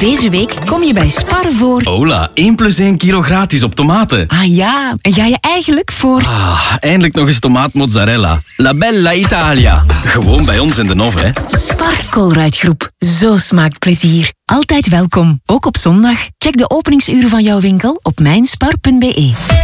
Deze week kom je bij Spar voor... Hola, 1 + 1 kilo gratis op tomaten. Ah ja, en ga je eigenlijk voor... Eindelijk nog eens tomaatmozzarella. La Bella Italia. Gewoon bij ons in de Nov, hè. Spar Colruyt-groep. Zo smaakt plezier. Altijd welkom, ook op zondag. Check de openingsuren van jouw winkel op mijnspar.be.